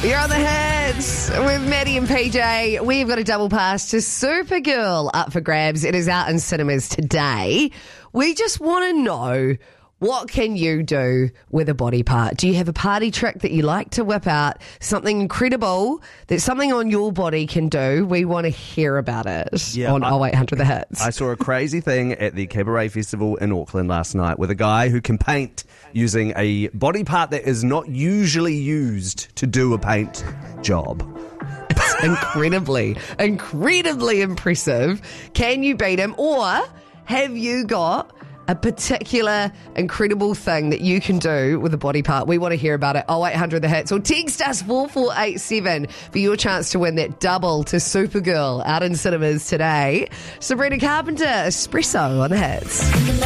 You're on the hits with Maddie and PJ. We've got a double pass to Supergirl up for grabs. It is out in cinemas today. We just want to know, what can you do with a body part? Do you have a party trick that you like to whip out? Something incredible that something on your body can do? We want to hear about it on 0800 The Hits. I saw a crazy thing at the Cabaret Festival in Auckland last night with a guy who can paint using a body part that is not usually used to do a paint job. It's incredibly impressive. Can you beat him? Or have you got a particular incredible thing that you can do with a body part? We want to hear about it. 0800 The Hits, or text us 4487 for your chance to win that double to Supergirl out in cinemas today. Sabrina Carpenter, Espresso on The Hits.